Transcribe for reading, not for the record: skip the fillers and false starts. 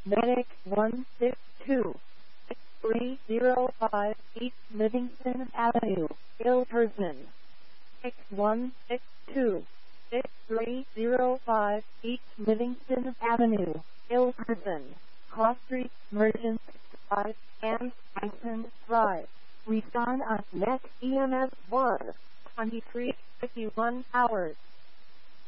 Medic 162, 6305 East Livingston Avenue, Ilterson. 6162, 6305 East Livingston Avenue, Ilterson. Cross Street, Merchants Drive, and Tyson Drive. Respond at Net EMS 1, 2351 hours.